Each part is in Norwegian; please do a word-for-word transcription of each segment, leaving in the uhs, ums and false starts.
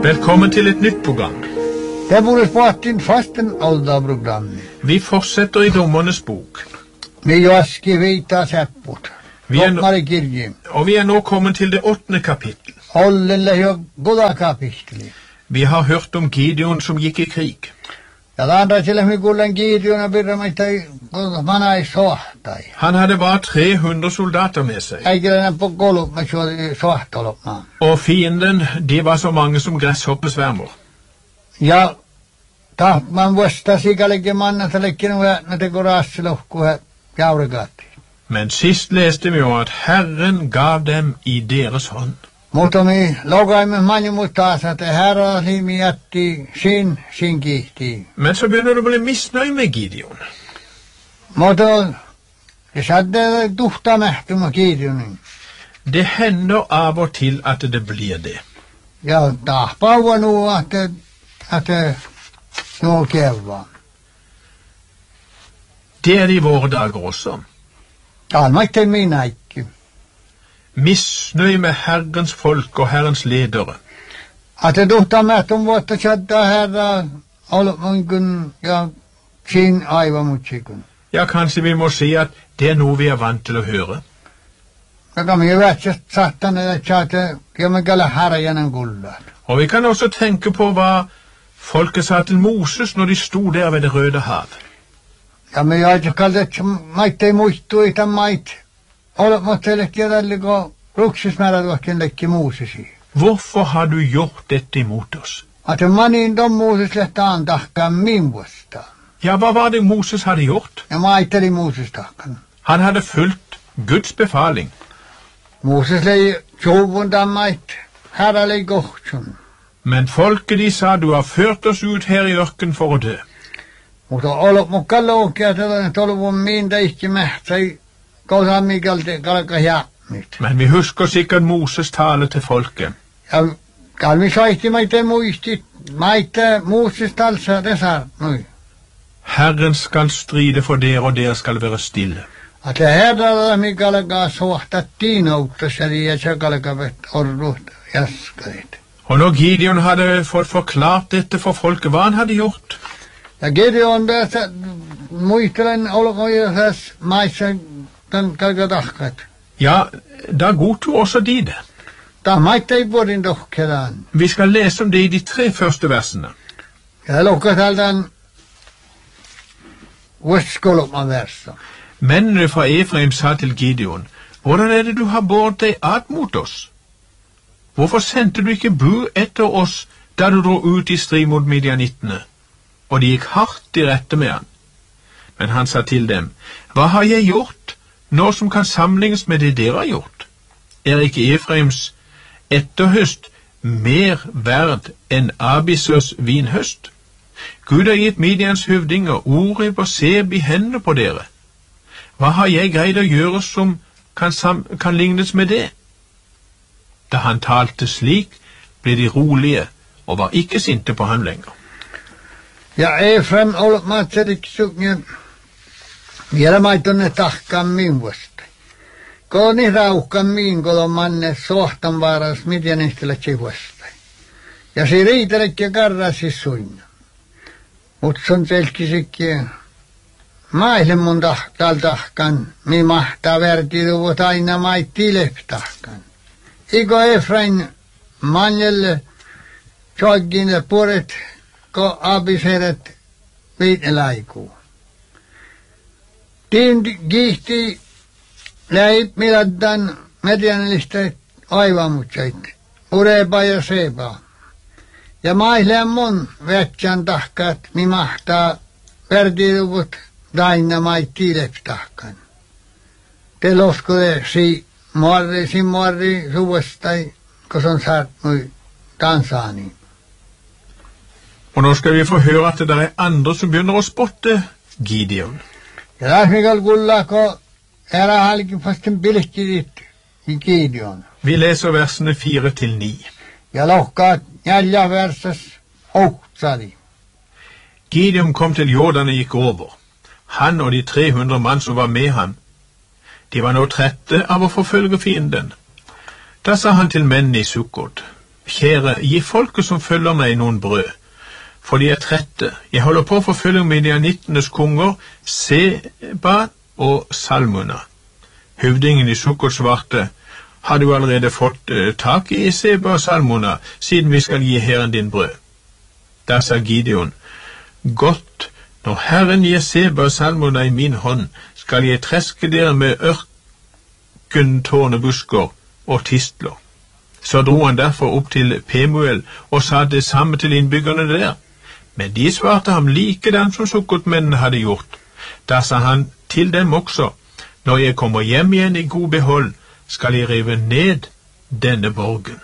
Velkommen til et nytt program. Det borde spart inn fast en alderprogram. Vi fortsetter i Dommernes bok. Vi jasker vita seppot. Vi er, nå, kirke. og vi er nå kommet til det åttende kapittel. Alle jo goda kapittel. Vi har hørt om Gideon som gikk i krig. Ja, det andre til vi går en Gideon og byrja med teg, man er svartai. Han hadde bare tre hundre soldater med seg. Jeg grenner på gulv med svartalop, man. Og fienden, de var så mange som gresshoppesvermer. Ja, da man våsta sikkert mannen til ikke noe når det går asselokko her, jauregati. Men sist leste vi jo at Herren gav dem i deres hånd. Mutta mi logai manni muttaas, että herra limi jätti sin, sin kihti. Men så begynner du å bli misnøy med Gideon. Mutta det sadde tuhta mähtuma Gideonin. Det hender av og til at det blir det. Ja, tahpaa nu, että, että nå keva. Det er det i våre dager også. Almakten minä ikke. Misnøy med Herrens folk og Herrens ledere. At det tuhta mähtum vuotta sadda herra olmungun ja sin aivamutsikun. Ja, kanskje vi må si at det er noe vi er vant til å høre. Ja, kan vi jo vært satan eller tjate, ja, men gale herra gjennom gullet. Og vi kan også tenke på hva folket sa til Moses når de sto der ved det røde hav. Ja, men jeg har ikke kallt det mait ei muistu ita mait. Olet måtte lekke dalliko ruksismärät vaikken lekke Mosesi. Hvorfor har du gjort dette imot oss? At manin don Moses lehtaan tahkaan min vuostaan. Ja, hva var det Moses hadde gjort? Ja, maitteli Moses tahkan. Han hadde fulgt Guds befaling. Moses lei tjovundan mait, herra lei gohtsun. Men folket de sa, du har ført oss ut her i ørken for å dø. Mutta olet mukka loukia tällainen tolvun mintä ikke mähtsai. Men vi husker sikkert Moses tale til folket. Ja, kan vi saiti meitä muistit, meitä Moses talsa desar, noi. Herren skal stride for dere, og dere skal være stille. At det herralla mikä alkaa sohta tiinouttassa, ja se alkaa vet orruht jaskarit. Og når Gideon hadde fått forklart dette for folket, hva han hadde gjort? Ja, Gideon tässä muistelen olkoisas maissa. Ja, da godtog også de det. Da maitte ei vuodin dohkelaan. Vi skal lese om det i de tre første versene. Ja, lukka täältä vuoskolma versa. Mennene fra Efraim sa til Gideon, hvordan er det du har båret deg ad mot oss? Hvorfor sendte du ikke bud etter oss da du dro ut i strid mot Midianittene? Og de gikk hardt i rette med han. Men han sa til dem, hva har jeg gjort? Nå som kan sammenlignes med det dere har gjort, er ikke Efraims etterhøst mer verd enn Abisers vinhøst? Gud har gitt Midians høvdinger, Oreb og Seb i hendene på dere. Hva har jeg greid å gjøre som kan, kan lignes med det? Da han talte slik, ble de rolige og var ikke sinte på ham lenger. Ja, Efraim, olet matser ikke sugne. Vielä maitonne tahkaan min vuosta. Koni raukkaan min kolon manne sohtan vaaras Midianistille vuosta. Ja se riitelekki karrasi suinna. Mut sun telkisikki maille mun tahtal tahkan, mi mahtaa vertiluvut aina maitti lehtahkan. Iko Efrain manjelle tjoggine puret, ko abiseret viitelaikuu.Tiin kiihti läip miladdan medianilista aivamutsait, Ureba ja Seba. Ja maihleen mun vätsän tahkat, mi mahtaa vertiluvut daina maitti leptahkan. Te loskude si muarri, si muarri suvestai, kos on saat mui Tansani. Og nå skal vi få høre at det er andre som begynner å spotte Gideon. Ja läsmikal kullako ära halki fasten bilihkidit i Gideon. Vi leser versene fire til ni. Ja lohkaat nälja versas outsali. Gideon kom til Jordan og gikk over. Han og de tre hundre mann som var med ham. De var nå trette av å forfølge fienden. Da sa han til mennene i Sukkot, Kjære, gi folket som følger meg noen brød, for de er trette. Jeg holder på å forfølge midianittenes konger, Seba og Salmuna. Høvdingen i Sukkot svarte, har du allerede fått uh, tak i Seba og Salmuna, siden vi skal gi Herren din brød? Da sa Gideon, godt, når Herren gir Seba og Salmuna i min hånd, skal jeg treske dere med ørkentårnebusker og tistler. Så dro han derfor opp til Pemuel og sa det samme til innbyggerne der. Men de svarte ham likedan som Sukkotmennene hadde gjort. Da sa han til dem også, når jeg kommer hjem igjen i god behold, skal jeg rive ned denne borgen.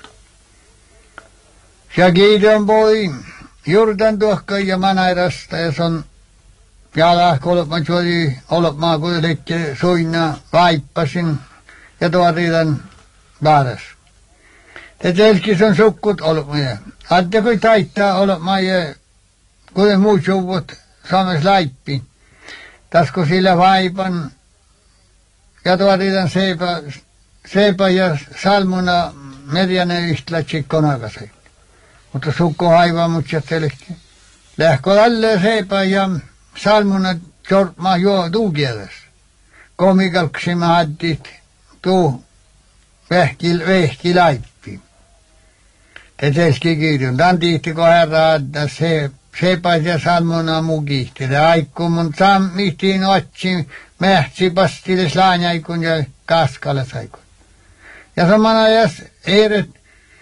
Ja Gideon boi Jordan tuokka ja manairasta ja son jala kolma juoli olma kuitenkin suina vaippasin ja tuoridan vaaras. Te telkis on sukkut olmoja. Adde kui taittaa olmoja, kuten muut suvut Suomessa laippi. Tasko sillä vaipan ja tuoridan Seba, Seba ja Salmuna Merjane yhtlätsi konakasai. Mutta sukko haivaa mutsia telkki. Lähkö alle Seba ja Salmuna jorma jo tuukieles. Komikalksi mä haddit tuu vehki, vehki laippi. Te telski Gideon. Dan tihtiko herra adda se, Seba ja Salmuna muu kiihti. Te aikku mun sammihtiin otsi mähtsi pastilis laanjaikun ja kaskalle saikun. Ja samana jas eiret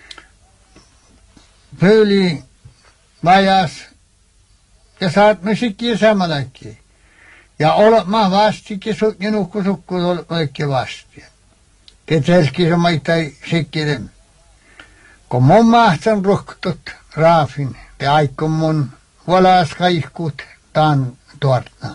pöyli vajas ja saat musiikkia samanlaikki. Ja olma vastikin ja nuhku sukku olma vastia. Te telski samaitai sikkiden. Kun mun mahtan ruhtut raafin, te aikku mun valas kaikkut taan tuortna.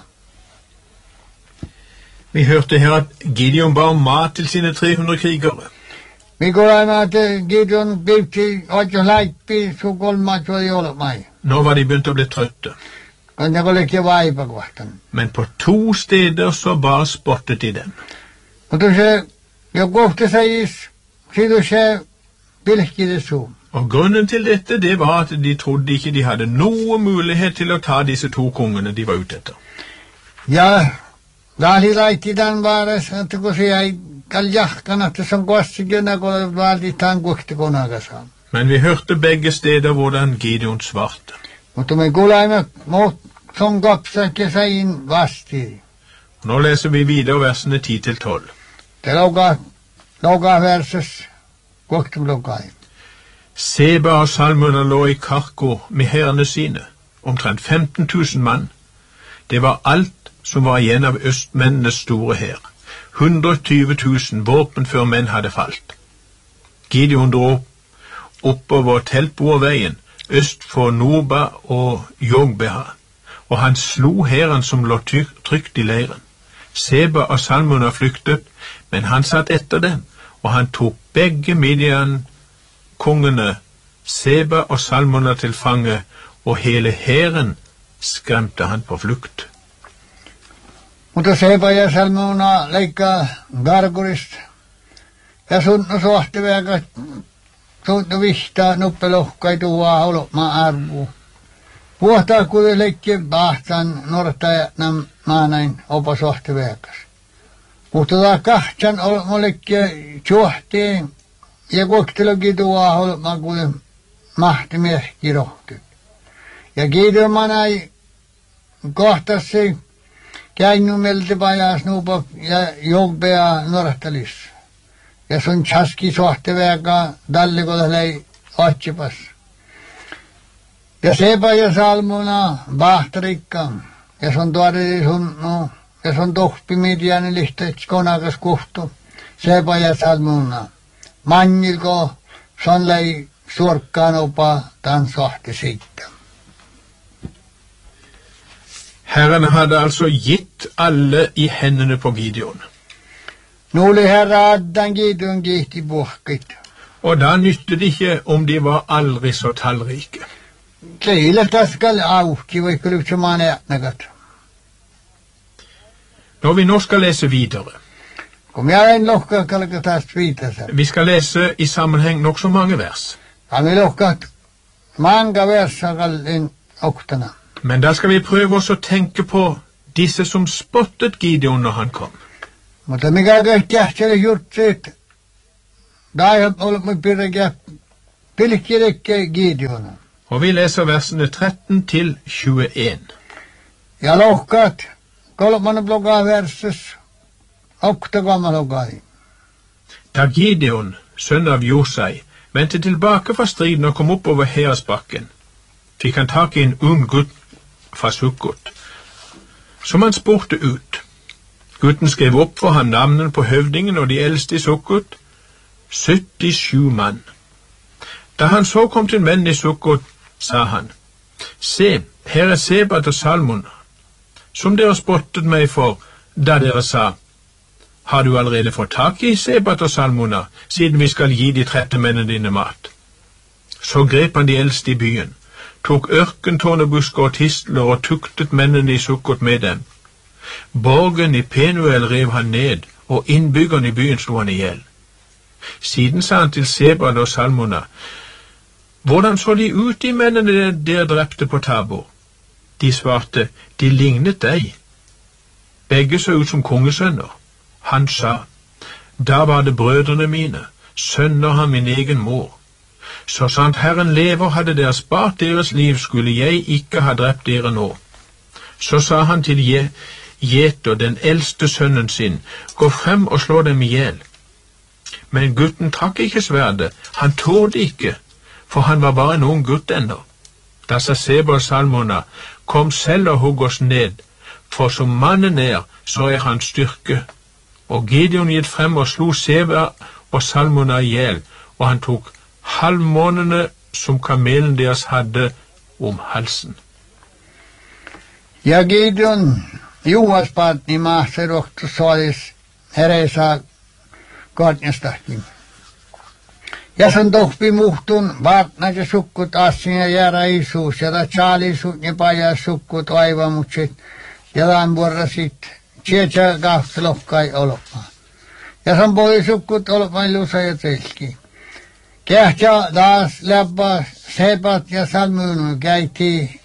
Vi hørte her at Gideon ba om mat til sine tre hundre krigere. Vi kuulemme, että Gideon pyyhti oikein laippi sun kolmat voi olla mai. Nå var de begynt å bli trøtte. Kan ne kollekin vaipa kohtan. Men på to steder så bare spottet de dem. Mutta se, jo kohta sais, sidu se pilkkide suun. Og grunnen til dette, det var at de trodde ikke de hadde noe mulighet til å ta disse to kongene de var ute etter. Ja, Dali laitti tämän vaaras, että kun se jäi kaljahkana, että se on kostikin, kun valitaan kohti konakasaan. Men vi hørte begge steder hvordan Gideon svarte. Mutta me kuulemme muut som kapsakin sain vastiin. Nå leser vi videre versene ti til tolv. Det laukaa, laukaa verses kohti laukai. Seba og Salmuna lå i Karko med hærene sine, omtrent femten tusen mann. Det var alt som var igjen av østmennenes store hær. hundre og tyve tusen våpenføre menn hadde falt. Gideon dro oppover teltbordveien, øst for Noba og Jogbeha, og han slo hæren som lå trygt i leiren. Seba og Salmuna flyktet, men han satt etter dem, og han tok begge Midian-kongene, Seba og Salmuna til fange, og hele hæren skremte han på flukt. Mutta Seba ja Salmuna leikkaa Gargurista. Ja sunnu sohtiväkä, sunnu vihtaa nuppelohkai tuua olmaa arvuu. Puhtaa kuitenkin leikki bahtaan nortajatnan maanain opa sohtiväkäs. Mutta tämä kahtsan olekki johtiin ja koktelokin tuua olmaa kuitenkin mahtimiehki rohti. Ja Gideon manai kohtasi käinnumelti pajas nuupa ja Jogbea norahtalis. Ja sun chaski sohtiväkä dallikoda lei otsipas. Ja Seba ja Salmuna bahtarikka. Ja sun tuori sun, no, ja sun tohpi Midianin lihtets konakas kuhtu. Seba ja Salmuna. Mannilko sun lei suorkkaan opa tan sohti siitä. Herren hadde altså gitt alle i hendene på Gideon. Nå oli herra addan Gideon gihti puhkit. Og da nyttet det ikke om de var aldri så tallrike. Keille taskal auki, vaikka lyhtsumaan äänäkat. Når vi nå skal lese videre. Kom jeg en lohka kalka taas viitasa. Vi skal lese i sammenheng nok så mange vers. Han vill åka många versar in oktana. Men da skal vi prøve oss å tenke på disse som spottet Gideon når han kom. Mutta mikä kähteli gjort sit. Da jag håller med pirga pilkirke Gideon. Og vi leser versene tretten til tjueen. Ja lohkat kolmannen blogga verses oktagamalogai. Da Gideon, sønn av Josai, vendte tilbake fra striden og kom opp over Heresbakken, fikk han tak i en ung gutt fra Sukkot, som han spurte ut. Gutten skrev opp for ham navnen på høvdingen og de eldste i Sukkot, syttisju mann. Da han så kom til menn i Sukkot, sa han, se, her er Sebat og Salmon, som dere spottet meg for, da dere sa, har du allerede fått tak i Sebat og Salmona, siden vi skal gi de trette mennene dine mat? Så grep han de eldste i byen, tok ørkentårnebusker og tistler og tuktet mennene i Sukkot med dem. Borgen i Penuel rev han ned, og innbyggerne i byen slo han ihjel. Siden sa han til Sebat og Salmona, hvordan så de ut de mennene dere drepte på Tabor? De svarte, de lignet deg. Begge så ut som kongesønner. Han sa, da var det brødrene mine, sønner av min egen mor. Så sant Herren lever, hadde dere spart deres liv, skulle jeg ikke ha drept dere nå. Så sa han til Je Jeter, den eldste sønnen sin, gå frem og slå dem ihjel. Men gutten trakk ikke sverdet, han tålte ikke, for han var bare en ung gutt ennå. Da sa Sebat og Salmona, kom selv og hugg oss ned, for som mannen er, så er hans styrke. Og Gideon gitt frem og slo Sebat og Salmona ihjel, og han tok halvmånene som kamelen deres hadde om halsen. Ja Gideon, Joaspat ni maaser ohtu solis hereisa kortnestakin. Ja sen tohpi muhtun vaatnat ja sukkut assin ja jäädä isuus ja ta chaalisut ja paja sukkut aivamukset ja tämän vuorra sit Tjeetsä kahtelokkai olopaa. Ja sen poi sukkut olopaan lusa ja telki. Kähtsä taas läppä Sebat ja Salmon käytiin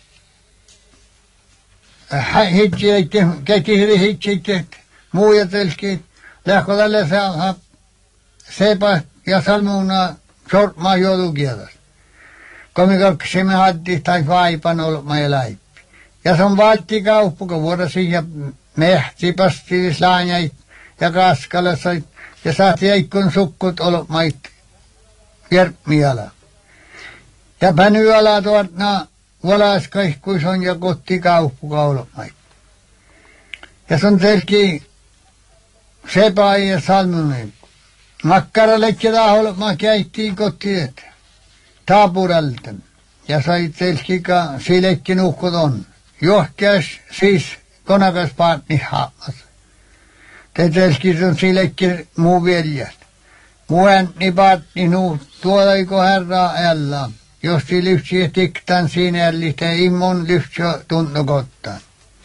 hitseitä, käytiin hitseitä, muuja telki. Lähkö tälle saa Sebat ja Salmona sortmaa joulukielas. Komikaksi me haddi tai vaipan olopaan ja läippi. Ja sen vaatti kauppuka vuorosi ja mehti pastis laanjait ja kaskalasait ja saati eikkun sukkut olopmait järpmiala. Ja pänyala tuotna valaskaihkuis on ja kotti kauppuka olopmait. Ja sen telki Sebai ja Salmonin. Makkaralekki taa olopmaa käyttiin kotti taapuralten. Ja sai telkika silekki nuhkot on. Johkäs siis konakas paatni haamas. Te telkis on silekki muu veljet. Muu äntni paatni nuu tuodaiko herraa ällaan. Jos si lyhtsii tiktan siinä ällite immon lyhtsio tunnukottaan.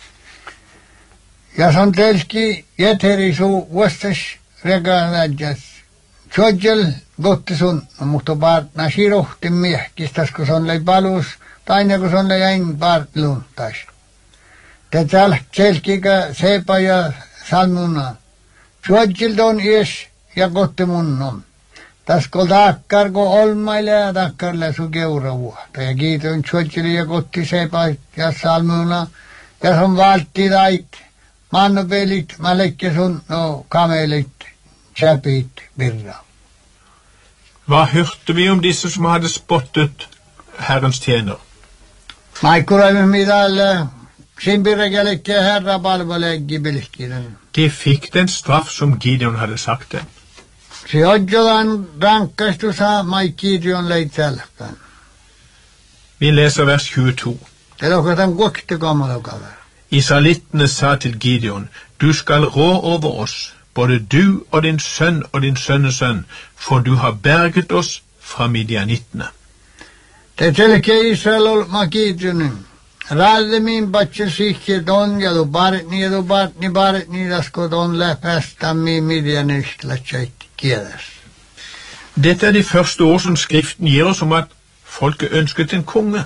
Ja son telki jäteri suu vuostas regaan vädjäs. Tjodjel gotti sun, mutta paatna sirohti miehkistas, kun son lei palus, taina kun son lei ain paat luntais. Te täällä selkikä Sepa ja Salmona. Tjodjel ton ies ja gotti munnom. Tas kun takkar kun olmaile ja takkarle su keura vuotta. Ja kiitoin tjodjeli ja gotti Sepa ja Salmona. Ja son valtti tait. Mannopelit, mä lekke sun no kamelit, tjäpit, virra. Hva hørte vi om disse som hadde spottet Herrens tjener? Maikkuraimme midalle, simpirrekälekke herra palveleggi pilkkiren. De fikk den straff som Gideon hadde sagt dem. Se odjolan rankkastu saa Gideon leit selfän. Vi leser vers tjueto. Det lukkatan kokte kammalokaver. Israelittene sa til Gideon, du skal rå over oss, både du og din sønn og din sønnesønn, for du har berget oss fra midianittene. Det telke Israel olma Gideonin. Ralle min batse sikke don ja du bartni ja du bartni bartni dasko don läpästä mi midianistla tjeit kieles. Dette er de første ord som Skriften gir oss om at Folket ønsket en konge.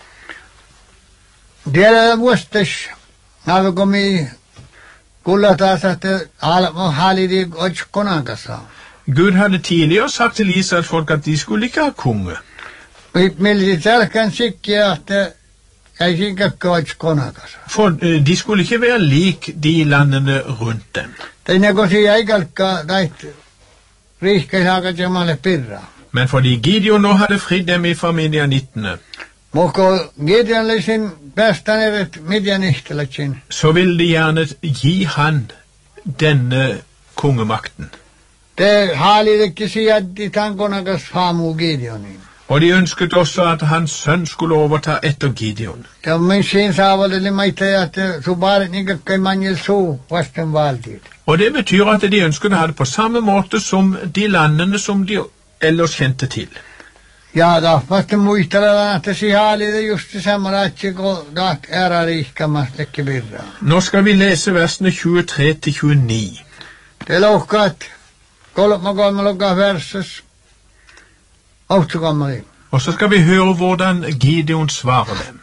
Det er vuostas. När vi kom i kullatas att alla halidig och konakasa. Gud hadde tidligere sagt til Israels folk at de skulle ikke ha konge. Meillä selkän sikkiä, että ei sinkakka konakasa. For eh, de skulle ikke være lik de landene rundt dem. Tein kosi eikalka näit riihkeisaakat jamalle pirra. Men fordi Gideon nå hadde fridd dem fra Midianittene, Moko Gideonlisin päästän eret Midianihtelatsin. så ville de gjerne gi han denne kongemakten. Te haalidekin sieltä tämän konakas faamu Gideonin. Og de ønsket også at hans sønn skulle overta etter Gideon. Ja min siinä saavalleli maita, että subaret nikakkai manjel suu vasten valtiit. Og det betyr at de ønsket å ha det på samme måte som de landene som de ellers kjente til. Ja tahvasti muistellaan, että si haalide just samma atsi, kun taht ära riihkamas lekki virraa. Nå skal vi lese versene tjuetre til tjueni. Te lohkaat kolma kolma lukkaa versus ohtsukammali. Og så skal vi høre hvordan Gideon svarer dem.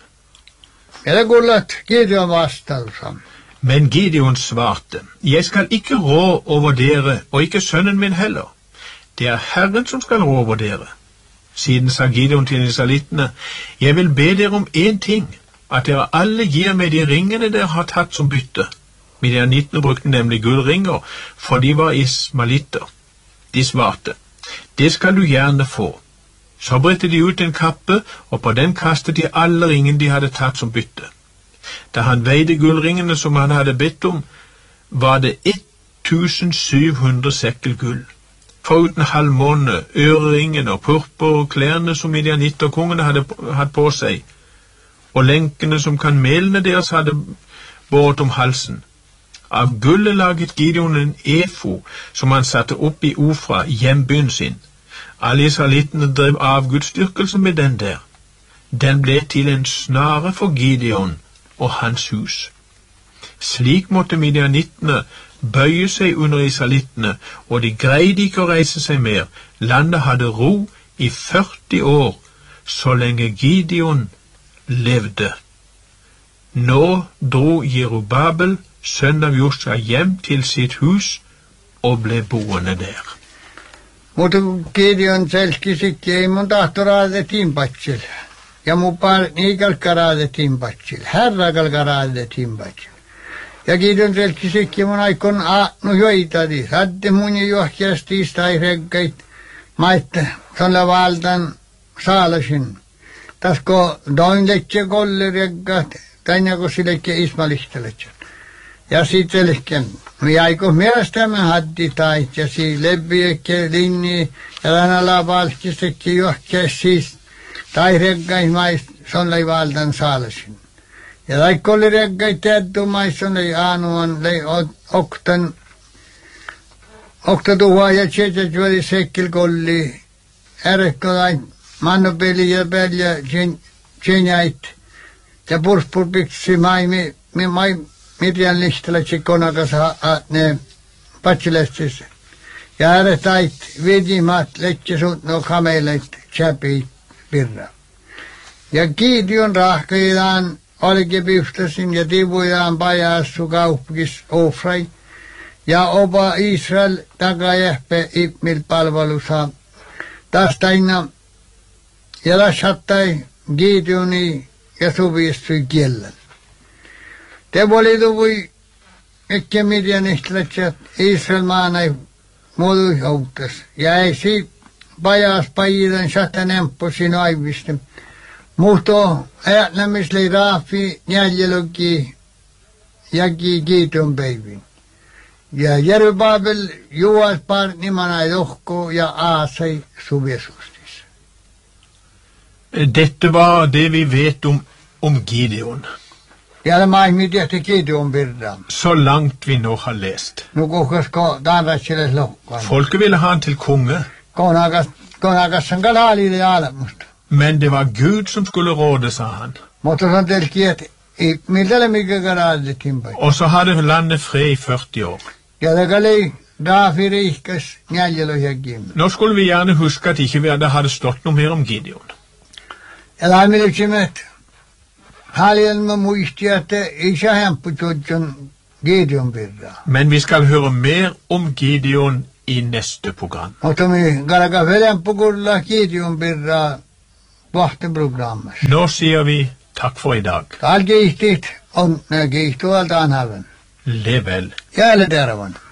Ja te kuulat Gideon vastausam. Men Gideon svarte, jeg skal ikke rå over dere, og ikke sønnen min heller. Det er Herren som skal rå over dere. Siden sa Gideon til israelittene, jeg vil be dere om en ting, at dere alle gir meg de ringene dere har tatt som bytte. Midianittene brukte nemlig gullringer, for de var ismalitter. De svarte, det skal du gjerne få. Så bredte de ut en kappe, og på den kastet de alle ringene de hadde tatt som bytte. Da han veide gullringene som han hadde bedt om, var det tusen syv hundre sekkel gull. Foruten halvmåne, øreringen og purpur og klærne som midianitterkongene hadde hatt på seg, og lenkene som kamelene deres hadde båret om halsen. Av gullet laget Gideon en efo som han satte opp i Ofra, hjembyen sin. Alle israelittene drev avgudsdyrkelse med den der. Den ble til en snare for Gideon og hans hus. Slik måtte midianittene bøye seg under israelittene, og de greide ikke å reise seg mer. Landet hadde ro i førti år, så lenge Gideon levde. Nå dro Jerubabel, sønn av Josja, hjem til sitt hus og ble boende der. Mutta Gideon selki sikki ei mun tahto raadettiin patsil. Ja mun paar niikalka raadettiin patsil. Herrakalka raadettiin patsil. Ja Gideon selki sikki mun aikon aatnu joitadi. Sadde mun juohkiastis tai reggait maitte sonla valdan saalasin. Tasko doinletje kolle reggat tainako silekki ismalisteletsen. Ja sitten lehken. Me aiko mielestämme haddi tait ja si lebbiekki linni ja länala valkisekki juohkias siis tai reggait mais sonla valdan saalasin. Ja laikko oli reggait teaddu mais sonla aanuan lei oktan okta tuhaa ja tjetet veli sekkil kolli ärekko lai mannopeli ja pelja tjenjait ja purspurpiksi mai mi mi mai Midian lihtellä tsikkonakas ne patsilestis. Ja ääretait vidimat lekkisut no kameleit tjäpi virra. Ja Gideon rahkeidaan olikin pyhtäsin ja tivuidaan pajassu kauppikis Ofrai. Ja opa Israel takajähpe ipmil palvelusa. Tästä inna ja lashattai Gideoni ja suvistui kielen. Te valitu voi ikke midianihtlet, Israel maanai muodui houtas. Ja ei si pajas pajidan satan emppo sin aivisten. Muhto ajatlemisli raafi jäljelogi jagi Gideon päivin. Ja Jerubabel juas par nimanai lohko ja aasai suviesustis. Dette var det vi vet om, om Gideon. Ja det mai mi tehti Gideon virran. Så langt vi nå har lest. No kukasko taanratseles lohkaan. Folket ville ha han til konge. Konakas, konakas sen kalaalille alamusta. Men det var Gud som skulle råde, sa han. Mutta se on telki, että miltä mikä kalaalille timpai. Og så hadde landet fred i førti år. Ja det kalei Dafi rihkas njäljelo jägim. Nå skulle vi gjerne huske at ikke vi hadde stått noe mer om Gideon. elämilöksimet haljelma muisti, että isä hemputodjon Gideon birra. Men vi skal høre mer om Gideon i neste program. Mutta me galga velen pukulla Gideon birra vahtiprogrammas. Nå sier vi takk for i dag. All giistit on giistualta anhaven. Lev vel. Jäälle tervan.